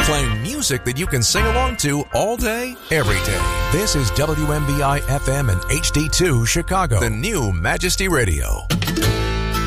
Playing music that you can sing along to all day, every day. This is WMBI FM and HD2 Chicago, the new Majesty Radio.